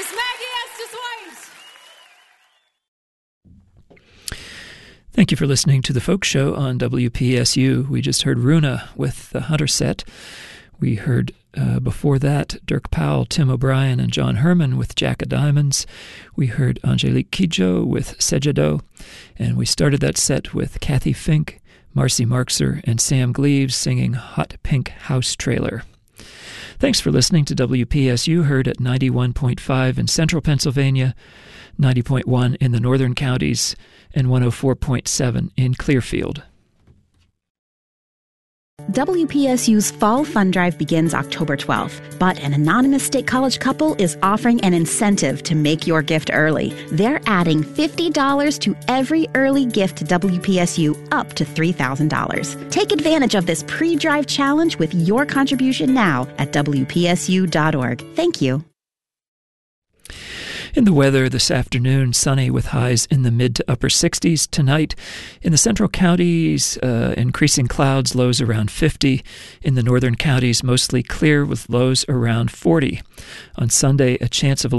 Miss Maggie Estes White. Thank you for listening to The Folk Show on WPSU. We just heard Runa with the Hunter Set. We heard before that Dirk Powell, Tim O'Brien, and John Herman with Jack of Diamonds. We heard Angelique Kidjo with Sejado. And we started that set with Kathy Fink, Marcy Markser, and Sam Gleaves singing Hot Pink House Trailer. Thanks for listening to WPSU, heard at 91.5 in central Pennsylvania, 90.1 in the northern counties, and 104.7 in Clearfield. WPSU's Fall Fund Drive begins October 12th, but an anonymous State College couple is offering an incentive to make your gift early. They're adding $50 to every early gift to WPSU up to $3,000. Take advantage of this pre-drive challenge with your contribution now at WPSU.org. Thank you. In the weather this afternoon, sunny with highs in the mid to upper 60s. Tonight, in the central counties, increasing clouds, lows around 50. In the northern counties, mostly clear with lows around 40. On Sunday, a chance of a